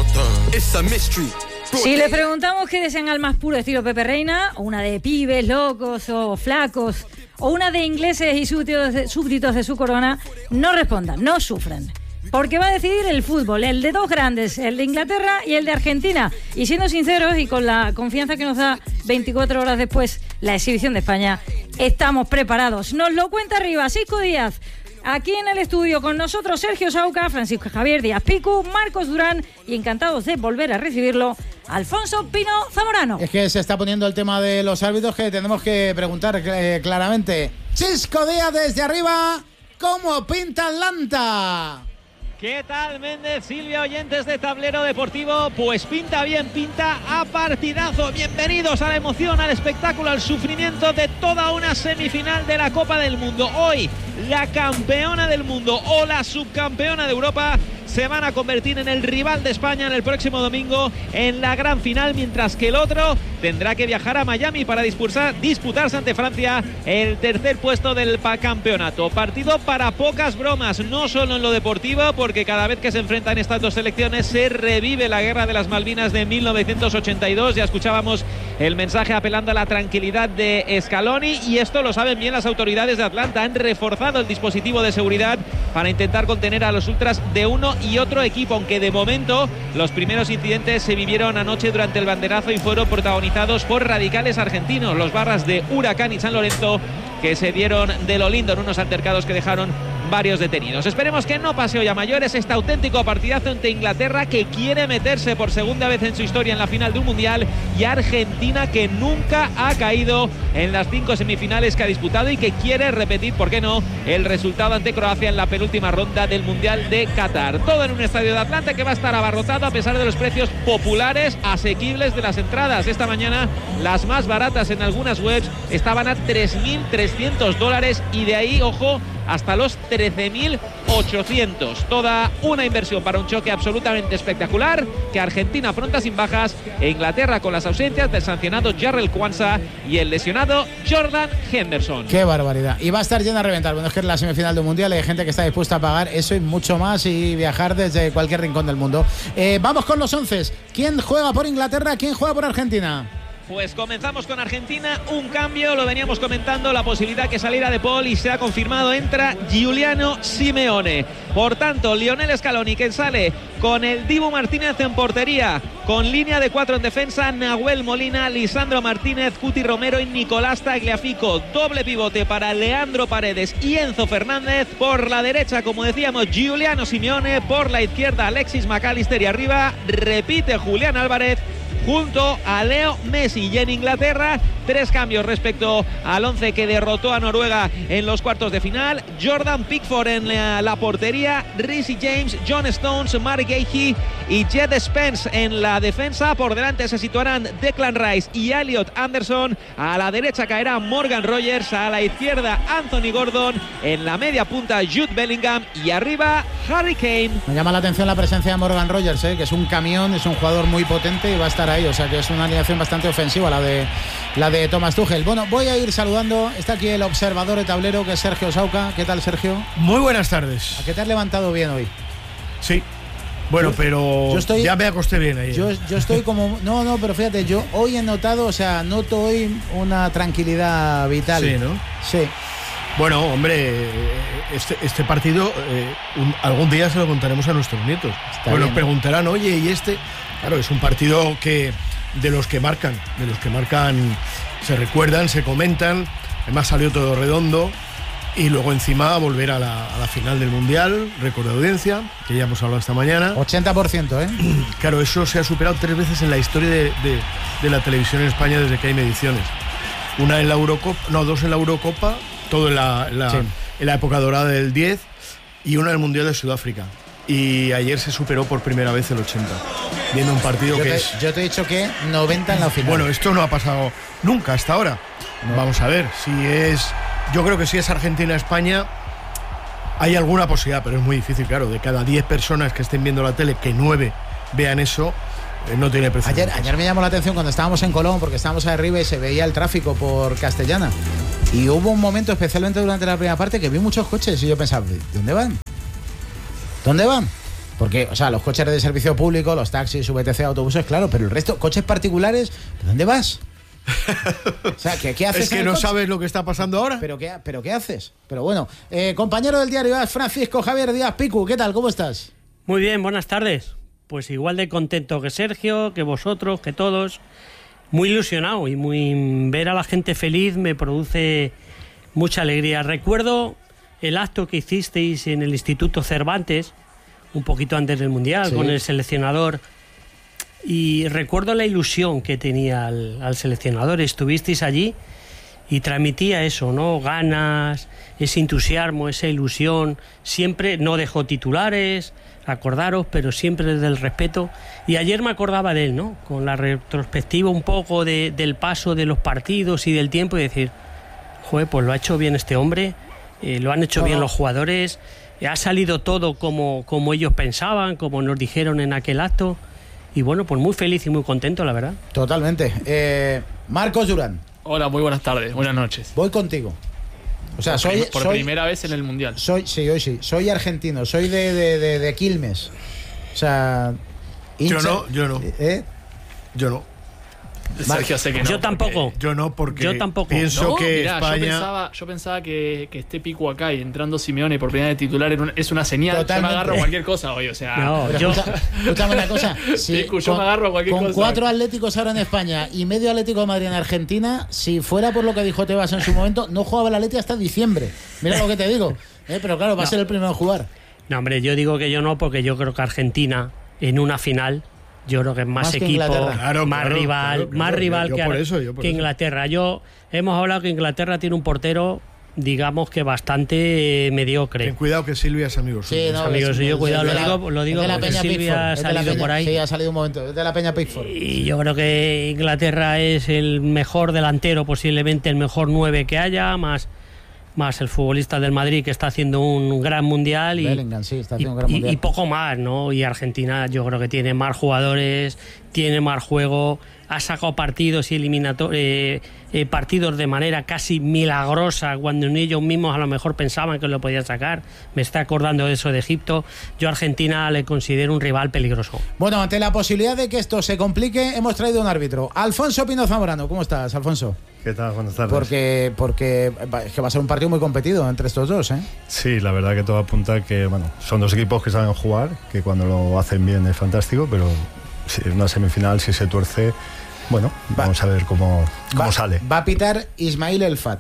Si le preguntamos qué desean al más puro estilo Pepe Reina, o una de pibes, locos o flacos, o una de ingleses y súbditos de, súbditos de su corona, no respondan, no sufran. Porque va a decidir el fútbol, el de dos grandes, el de Inglaterra y el de Argentina. Y siendo sinceros y con la confianza que nos da veinticuatro horas después la exhibición de España, estamos preparados. Nos lo cuenta arriba Cisco Díaz. Aquí en el estudio con nosotros Sergio Sauca, Francisco Javier Díaz Picu, Marcos Durán y encantados de volver a recibirlo, Alfonso Pino Zamorano. Es que se está poniendo el tema de los árbitros que tenemos que preguntar eh, claramente. Cisco Díaz desde arriba, ¿cómo pinta Atlanta? ¿Qué tal, Méndez, Silvia, oyentes de Tablero Deportivo? Pues pinta bien, pinta a partidazo. Bienvenidos a la emoción, al espectáculo, al sufrimiento de toda una semifinal de la Copa del Mundo. Hoy, la campeona del mundo o la subcampeona de Europa se van a convertir en el rival de España en el próximo domingo en la gran final, mientras que el otro tendrá que viajar a Miami para disputar, disputarse ante Francia el tercer puesto del campeonato. Partido para pocas bromas, no solo en lo deportivo, porque cada vez que se enfrentan estas dos selecciones se revive la guerra de las Malvinas de mil novecientos ochenta y dos. Ya escuchábamos el mensaje apelando a la tranquilidad de Scaloni, y esto lo saben bien las autoridades de Atlanta. Han reforzado el dispositivo de seguridad para intentar contener a los ultras de uno y otro equipo, aunque de momento los primeros incidentes se vivieron anoche durante el banderazo y fueron protagonizados por radicales argentinos, los barras de Huracán y San Lorenzo, que se dieron de lo lindo en unos altercados que dejaron varios detenidos. Esperemos que no pase hoy a mayores este auténtico partidazo ante Inglaterra, que quiere meterse por segunda vez en su historia en la final de un mundial, y Argentina, que nunca ha caído en las cinco semifinales que ha disputado y que quiere repetir, ¿por qué no?, el resultado ante Croacia en la penúltima ronda del Mundial de Qatar. Todo en un estadio de Atlanta que va a estar abarrotado a pesar de los precios populares, asequibles de las entradas. Esta mañana las más baratas en algunas webs estaban a tres mil trescientos dólares y de ahí, ojo, hasta los trece mil ochocientos. Toda una inversión para un choque absolutamente espectacular, que Argentina afronta sin bajas e Inglaterra con las ausencias del sancionado Jarrell Kwanzaa y el lesionado Jordan Henderson. Qué barbaridad. Y va a estar llena a reventar. Bueno, es que es la semifinal del Mundial, hay gente que está dispuesta a pagar eso y mucho más y viajar desde cualquier rincón del mundo. Eh, vamos con los once. ¿Quién juega por Inglaterra? ¿Quién juega por Argentina? Pues comenzamos con Argentina, un cambio, lo veníamos comentando, la posibilidad que saliera De Paul y se ha confirmado, entra Giuliano Simeone. Por tanto, Lionel Scaloni, que sale con el Dibu Martínez en portería, con línea de cuatro en defensa, Nahuel Molina, Lisandro Martínez, Cuti Romero y Nicolás Tagliafico. Doble pivote para Leandro Paredes y Enzo Fernández. Por la derecha, como decíamos, Giuliano Simeone, por la izquierda Alexis McAllister y arriba repite Julián Álvarez junto a Leo Messi. Y en Inglaterra, tres cambios respecto al once que derrotó a Noruega en los cuartos de final. Jordan Pickford en la, la portería, Reece James, John Stones, Mark Gahey y Jed Spence en la defensa. Por delante se situarán Declan Rice y Elliot Anderson. A la derecha caerá Morgan Rogers, a la izquierda Anthony Gordon, en la media punta Jude Bellingham y arriba Harry Kane. Me llama la atención la presencia de Morgan Rogers, ¿eh? que es un camión, es un jugador muy potente y va a estar ahí, o sea que es una alineación bastante ofensiva la de la de Thomas Tuchel. Bueno, voy a ir saludando, está aquí el observador de tablero, que es Sergio Sauca. ¿Qué tal, Sergio? Muy buenas tardes. ¿A qué te has levantado bien hoy? Sí. Bueno, pero yo estoy, ya me acosté bien ahí. Yo, yo estoy como... No, no, pero fíjate, yo hoy he notado, o sea, noto hoy una tranquilidad vital. Sí, ¿no? Sí. Bueno, hombre, este, este partido eh, un, algún día se lo contaremos a nuestros nietos. Está bueno, bien, preguntarán, oye, ¿y este? Claro, es un partido que de los que marcan, de los que marcan, se recuerdan, se comentan. Además salió todo redondo. Y luego encima volver a la, a la final del Mundial, récord de audiencia, que ya hemos hablado esta mañana. ochenta por ciento, ¿eh? Claro, eso se ha superado tres veces en la historia de, de, de la televisión en España desde que hay mediciones. Una en la Eurocopa, no, dos en la Eurocopa, todo en la, la, sí. en la época dorada del diez, y una en el Mundial de Sudáfrica. Y ayer se superó por primera vez el ochenta, viendo un partido yo que te, es... Yo te he dicho que noventa en la final. Bueno, esto no ha pasado nunca hasta ahora. No. Vamos a ver, si es... Yo creo que si es Argentina-España hay alguna posibilidad, pero es muy difícil, claro. De cada diez personas que estén viendo la tele, que nueve vean eso, eh, no tiene precedentes. Ayer, ayer me llamó la atención cuando estábamos en Colón, porque estábamos arriba y se veía el tráfico por Castellana. Y hubo un momento, especialmente durante la primera parte, que vi muchos coches y yo pensaba, ¿dónde van? ¿Dónde van? Porque, o sea, los coches de servicio público, los taxis, V T C, autobuses, claro, pero el resto, coches particulares, ¿dónde vas? O sea, ¿qué, qué haces? Es que no sabes lo que está pasando ahora. ¿Pero qué, pero qué haces? Pero bueno, eh, compañero del diario Francisco Javier Díaz Picu, ¿qué tal? ¿Cómo estás? Muy bien, buenas tardes. Pues igual de contento que Sergio, que vosotros, que todos. Muy ilusionado y muy ver a la gente feliz me produce mucha alegría. Recuerdo el acto que hicisteis en el Instituto Cervantes, un poquito antes del Mundial, sí, con el seleccionador. Y recuerdo la ilusión que tenía al, al seleccionador. Estuvisteis allí y transmitía eso, ¿no? Ganas, ese entusiasmo, esa ilusión. Siempre no dejó titulares, acordaros, pero siempre desde el respeto. Y ayer me acordaba de él, ¿no? Con la retrospectiva un poco de, del paso de los partidos y del tiempo, y decir, joder, pues lo ha hecho bien este hombre, eh, lo han hecho no, bien los jugadores, eh, ha salido todo como, como ellos pensaban, como nos dijeron en aquel acto. Y bueno, pues muy feliz y muy contento, la verdad. Totalmente. Eh, Marcos Durán. Hola, muy buenas tardes, buenas noches. Voy contigo. O sea, por soy... Prim por soy, primera vez en el Mundial. Soy, sí, hoy sí. Soy argentino, soy de, de, de, de Quilmes. O sea... Hincha, yo no, yo no. ¿Eh? Yo no. Sergio, sé que no. Yo tampoco. Yo no, porque yo tampoco. pienso ¿No? que Mirá, España... Yo pensaba, yo pensaba que, que esté Pico acá y entrando Simeone por primera vez titular es una señal. Totalmente. Yo me agarro a cualquier cosa hoy, o sea... No, pero yo... escucha, escúchame una cosa. Si Pico, yo con, me agarro a cualquier con cosa. Con cuatro atléticos ahora en España y medio Atlético de Madrid en Argentina, si fuera por lo que dijo Tebas en su momento, no jugaba el Atleti hasta diciembre. Mira lo que te digo. ¿Eh? Pero claro, va no. a ser el primero en jugar. No, hombre, yo digo que yo no, porque yo creo que Argentina en una final... Yo creo que es más, más equipo, claro, más claro, rival, claro, claro, más rival yo, yo que, por eso, yo por que Inglaterra. Yo hemos hablado que Inglaterra tiene un portero, digamos que bastante mediocre. Ten cuidado que Silvia es amigo suyo. Sí, no, amigos, yo cuidado, lo digo, lo digo porque Silvia Pickford, ha salido Peña, por ahí. Sí, ha salido un momento, es de la Peña Pickford. Y yo creo que Inglaterra es el mejor delantero, posiblemente el mejor nueve que haya, más más el futbolista del Madrid que está haciendo un gran mundial y, Bellingham, sí, está haciendo y, un gran y, mundial. y poco más, ¿no? Y Argentina yo creo que tiene más jugadores, tiene más juego, ha sacado partidos y eliminatorios, eh, eh, partidos de manera casi milagrosa cuando ni ellos mismos a lo mejor pensaban que lo podían sacar. Me está acordando de eso de Egipto. Yo a Argentina le considero un rival peligroso. Bueno, ante la posibilidad de que esto se complique, hemos traído un árbitro. Alfonso Pino Zamorano, ¿cómo estás, Alfonso? ¿Qué tal? Buenas tardes. Porque, porque es que va a ser un partido muy competido entre estos dos, ¿eh? Sí, la verdad que todo apunta que, bueno, son dos equipos que saben jugar, que cuando lo hacen bien es fantástico, pero si en una semifinal, si se tuerce, bueno, va, vamos a ver cómo, cómo va, sale. Va a pitar Ismail El Fat.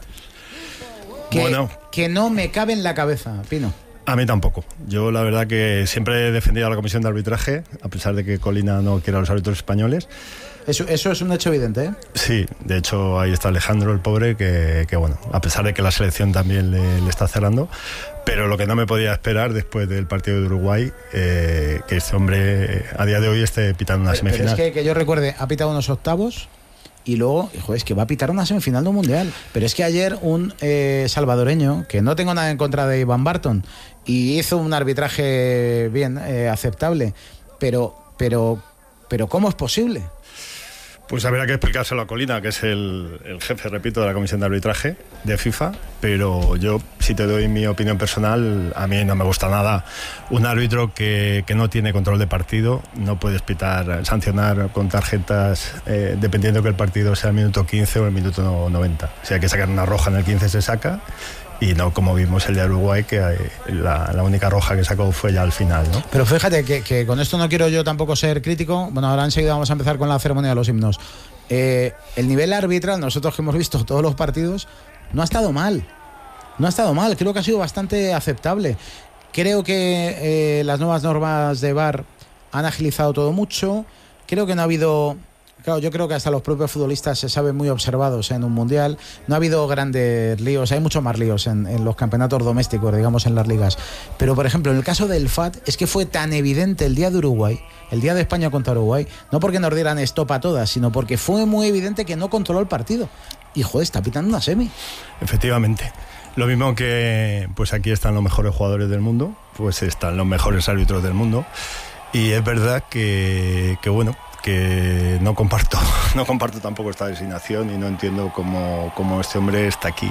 Que, bueno. que no me cabe en la cabeza, Pino. A mí tampoco. Yo la verdad que siempre he defendido a la comisión de arbitraje, a pesar de que Colina no quiera a los árbitros españoles. Eso, eso es un hecho evidente, ¿eh? Sí, de hecho ahí está Alejandro, el pobre, que, que bueno, a pesar de que la selección también le, le está cerrando, pero lo que no me podía esperar después del partido de Uruguay, eh, que este hombre a día de hoy esté pitando una semifinal. Pero es que, que yo recuerde, ha pitado unos octavos y luego, hijo, es que va a pitar una semifinal de un mundial. Pero es que ayer un eh, salvadoreño, que no tengo nada en contra de Iván Barton, y hizo un arbitraje bien, eh, aceptable, pero, pero, pero ¿cómo es posible? Pues habría que explicárselo a Colina, que es el, el jefe, repito, de la Comisión de Arbitraje de FIFA, pero yo, si te doy mi opinión personal, a mí no me gusta nada un árbitro que, que no tiene control de partido. No puedes pitar, sancionar con tarjetas eh, dependiendo que el partido sea el minuto quince o el minuto noventa. Si hay que sacar una roja en el quince, se saca. Y no como vimos el de Uruguay, que la, la única roja que sacó fue ya al final, ¿no? Pero fíjate que, que con esto no quiero yo tampoco ser crítico. Bueno, ahora enseguida vamos a empezar con la ceremonia de los himnos. Eh, el nivel arbitral, nosotros que hemos visto todos los partidos, no ha estado mal. No ha estado mal, creo que ha sido bastante aceptable. Creo que eh, las nuevas normas de V A R han agilizado todo mucho. Creo que no ha habido... Claro, yo creo que hasta los propios futbolistas se saben muy observados en un mundial. No ha habido grandes líos, hay muchos más líos en, en los campeonatos domésticos, digamos, en las ligas. Pero, por ejemplo, en el caso del F A T, es que fue tan evidente el día de Uruguay, el día de España contra Uruguay, no porque nos dieran stop a todas, sino porque fue muy evidente que no controló el partido. Y, joder, está pitando una semi. Efectivamente. Lo mismo que, pues aquí están los mejores jugadores del mundo, pues están los mejores árbitros del mundo. Y es verdad que, que bueno... que no comparto no comparto tampoco esta designación y no entiendo cómo, cómo este hombre está aquí.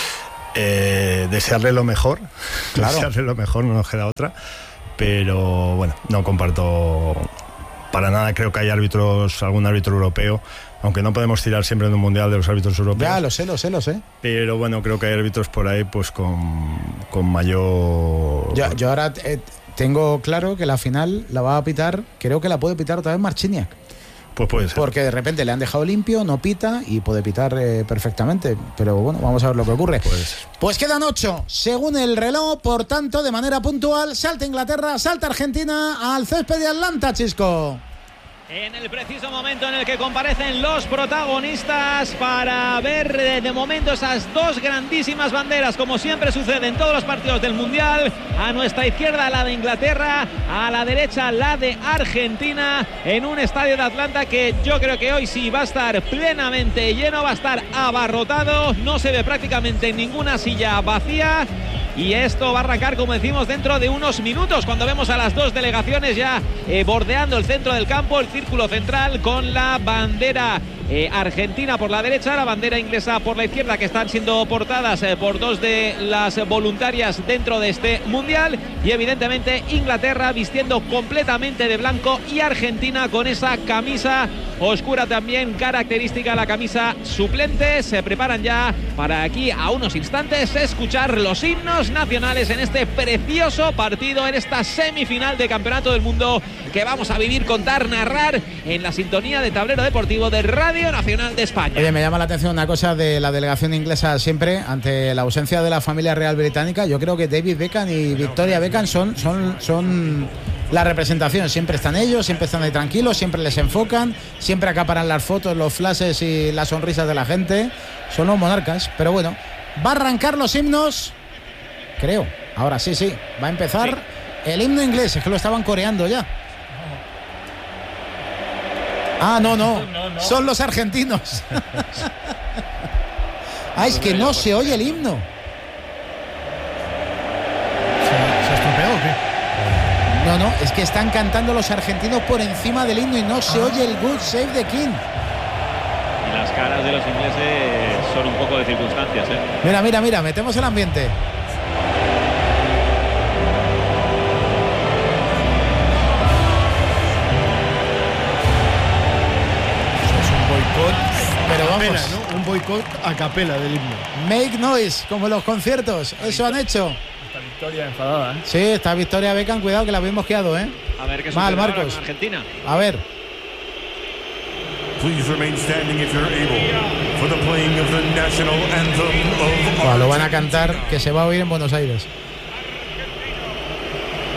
Eh, desearle lo mejor, claro. desearle lo mejor, no nos queda otra, pero bueno, no comparto para nada. Creo que hay árbitros, algún árbitro europeo, aunque no podemos tirar siempre en un mundial de los árbitros europeos. Ya, lo sé, lo sé, lo sé. Pero bueno, creo que hay árbitros por ahí pues con, con mayor... Yo, yo ahora eh, tengo claro que la final la va a pitar, creo que la puede pitar otra vez Marciniak. Pues puede ser. Porque de repente le han dejado limpio, no pita y puede pitar eh, perfectamente. Pero bueno, vamos a ver lo que ocurre. Pues, pues quedan ocho, según el reloj. Por tanto, de manera puntual, salta Inglaterra, salta Argentina al césped de Atlanta, Chisco. En el preciso momento en el que comparecen los protagonistas para ver de, de momento esas dos grandísimas banderas, como siempre sucede en todos los partidos del Mundial. A nuestra izquierda la de Inglaterra, a la derecha la de Argentina, en un estadio de Atlanta que yo creo que hoy sí va a estar plenamente lleno, va a estar abarrotado, no se ve prácticamente ninguna silla vacía. Y esto va a arrancar, como decimos, dentro de unos minutos, cuando vemos a las dos delegaciones ya eh, bordeando el centro del campo, el círculo central, con la bandera eh, argentina por la derecha, la bandera inglesa por la izquierda, que están siendo portadas eh, por dos de las voluntarias dentro de este mundial. Y evidentemente Inglaterra vistiendo completamente de blanco y Argentina con esa camisa oscura también, característica, la camisa suplente. Se preparan ya para aquí a unos instantes escuchar los himnos nacionales en este precioso partido, en esta semifinal de Campeonato del Mundo que vamos a vivir, contar, narrar en la sintonía de Tablero Deportivo de Radio Nacional de España. Oye, me llama la atención una cosa de la delegación inglesa siempre, ante la ausencia de la familia real británica. Yo creo que David Beckham y Victoria Beckham son, son, son la representación. Siempre están ellos, siempre están ahí tranquilos, siempre les enfocan, siempre acaparan las fotos, los flashes y las sonrisas de la gente. Son los monarcas, pero bueno, va a arrancar los himnos. Creo, ahora sí, sí, va a empezar sí. El himno inglés, es que lo estaban coreando ya. Ah, no, no, no, no. Son los argentinos. Ah, es que no se oye el himno. ¿Se, se estropeó o qué? No, no, es que están cantando los argentinos por encima del himno y no se ah. oye el God Save the King. Y las caras de los ingleses son un poco de circunstancias, ¿eh? Mira, mira, mira, metemos el ambiente. Pero vamos, capela, ¿no? Un boicot a capela del himno. Make noise, como los conciertos. Eso han hecho. Esta Victoria enfadada, ¿eh? Sí, esta Victoria Beckham, cuidado que la habéis mosqueado, ¿eh? A ver qué mal, sucede Marcos. Con Argentina. A ver. Please remain standing if you're able for the playing of the national anthem of Bueno, lo van a cantar, que se va a oír en Buenos Aires.